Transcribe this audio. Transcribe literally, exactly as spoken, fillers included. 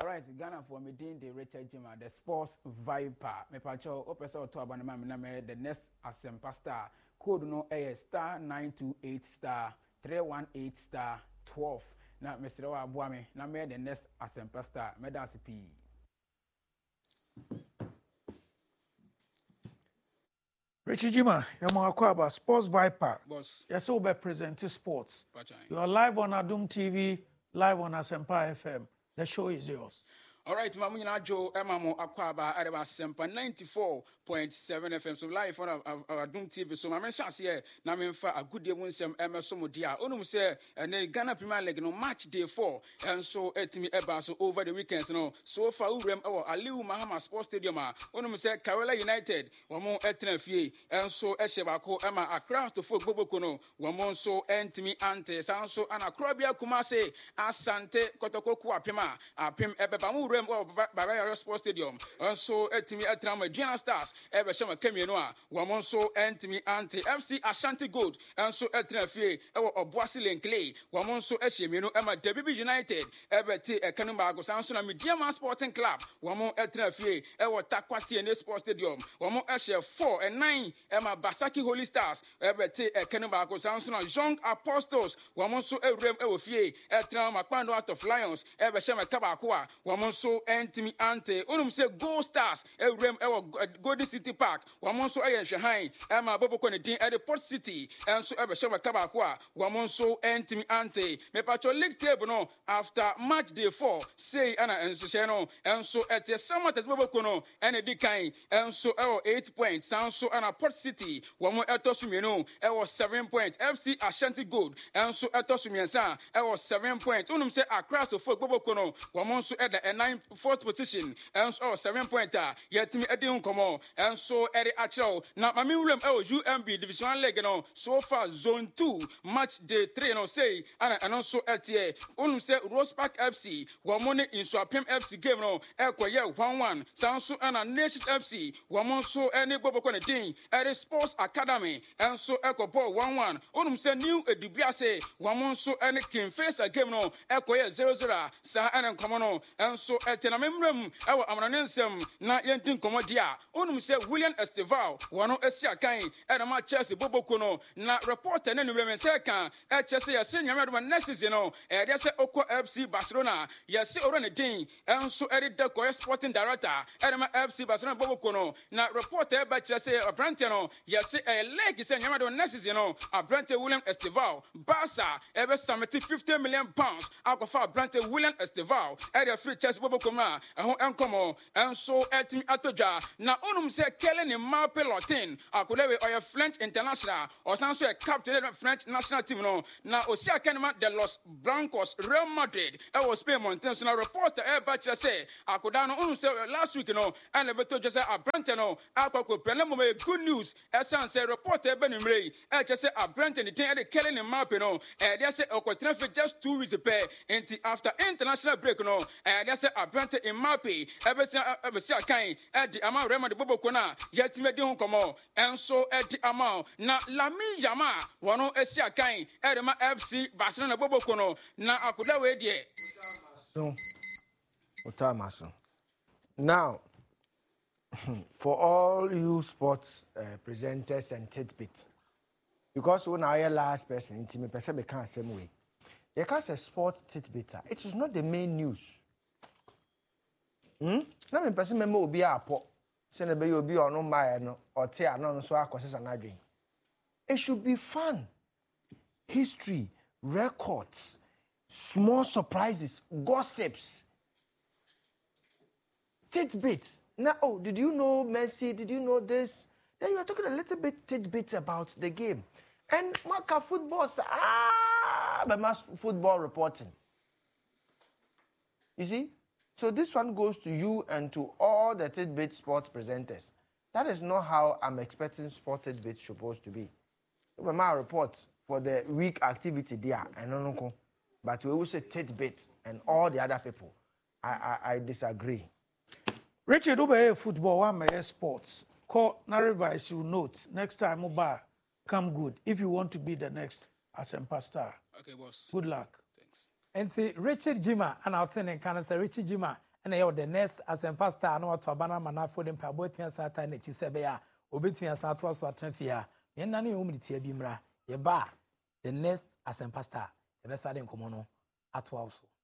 right, Ghana for me doing the Richard Jima, the sports viper. Me pacho, opeso to abanama me the next Asempa star. Code no A star nine two eight star three one eight star twelve. Na Mister Abuame, na me the next Asempa star. Me dance P. Richard Jima, you're about Sports Viper. Boss. Yes, we'll be presenting sports. Pachai. You are live on Adum T V, live on Asempa F M. The show is yours. All right, Mamuna Joe, Emamo Aquaba, Araba Sempa ninety-four point seven F M. So live on Adum T V. So my mention here, Naminfa, a good day winsome Emma Somodia. Onum say, and then Ghana Premier League, no match day four. And so, Etimi Eba, so over the weekends, no. So far, Urem, our Aliu Mahama Sports Stadium, Onum say, Kerala United, one more Etnefie, and so Eshebako, Emma, across the folk Bobokono, one more so Entimi Ante, Sanso, and a Krabia Kumase, Asante, Kotoko Apima, Apim Ebebamu. Baraya Sports Stadium. And so, Etimi Etrama, Diana Stars, Evershama Kemianoa, Wamonso, Entimi Ante, F C Ashanti Gold, and so Etnafie, Ewa Obuasi and Clay, Wamonso Eshemino, Emma Debibi United, Ebeti Ekanumbago, Sansona Mediama Sporting Club, Wamon Etnafie, Ewa Takwati and Sports Stadium, Wamon Eshe four and nine, Emma Basaki Holy Stars, Ebeti Ekanumbago, Sansona Young Apostles, Wamonso Erem Ewofie, Etrama Pando out of Lions, Evershama Kabakua, Wamonso. Entimi Ante, Unum say Gold Stars, Eurem, Ewa Golden City Park, Wamonso Ayan Shahai, Emma Bobocone Dean at the Port City, and so Evershama Kabakwa, Wamonso Entimi Ante, Mepacho League Table no after match day four, say Anna and Sushano, and so at the summit as Bobocono, and a decay, and so Ewa eight points, and so Anna Port City, Wamo Etosumino, Ewa seven points, F C Ashanti Gold, and so Etosumiansa, Ewa seven points, Unum say across the folk Bobocono, Wamonso at the nine. Fourth position, and so seven pointer, yet me Edin Como, and so Eddie Achel. Now, my Miriam L U M B Division one leg, no, so far zone two, match day three, no say, and also L T A. Unum say Rose Park F C, one money in Swapim F C game, no, Equia one one, Sansu and a Nations F C, one so any Bobocone Ding, Eddie Sports Academy, and so Echo Ball one one. Unum say new Edubiase, one so any King Face a game, no, Equia zero zero, Sa and Common, and so Etina Memram, our Amanensum, na Yentin Comodia, Unum say William Esteval, one of Esia Kain, and a match Chelsea Bobocono, na reporter and women second, at Chelsea, a senior madman Nessis, you know, and yes, Oko F C Barcelona, yes, already Ding, and so Eddie Deco, sporting director, Edema F C Barcelona Bobocono, na reporter by Chelsea, a Brantano, yes, a leg is a madman Nessis, you know, a Brante William Esteval, Barca, ever summited fifty million pounds, Alcofa Brante William Esteval, at a free Chelsea Bobocoma, and Uncomo, and so at me Atoja. Now, Unum say Kellen in Marpe Lotin, I could have a French international, or some sort of captain of French national team. No, now Osia Kenema de Los Blancos, Real Madrid, I was paying intentional reporter, Air Bachelor say, I could down Unum say last week, you know, and the better just say a Brentano, I could preliminary good news, as some say reporter Benny Ray, I just say a Brent and the thing at the Kellen in Marpe, no, and they say Okotraffic just two weeks pay, and after international break, no, and they say a Brent in Marpe, ever see a kind at the amount of the Bobocona, yet me don't come on, and so at the amount, na Lami Jama, one of Esia kind, Edema F C, Barcelona Bobocono, na Akuda way dear. So, Otamason. Now, for all you sports uh, presenters and tidbits, because when I last person, intimate person, they can't same way. They can't say sports tidbit. It is not the main news. Hmm? Na me person member obi apo say na be obi ono mae no or te ano so akose sanadwen. It should be fun. History, records, small surprises, gossips, tidbits. Now, oh, did you know Messi? Did you know this? Then you are talking a little bit tidbits about the game. And Maka football, ah, but mass football reporting. You see? So this one goes to you and to all the tidbit sports presenters. That is not how I'm expecting sport tidbits supposed to be. When my report for the week activity there, I don't know, but we will say tidbits and all the other people. I I, I disagree. Richard, over football, one may sports. Call na revise you note next time. Oba, come good if you want to be the next Asempa star. Okay, boss. Good luck. Thanks. And say Richard Jima, and I'll send in Canada, Richard Jima, ɛna yɛ the next Asempa Star na wato abana manafo de mpa bo tua sa ta na chi se be ya obetua sa to so atran fie ha me na ne yom tia bi mra ye ba the next Asempa Star ye be sa de nkomo no ato aso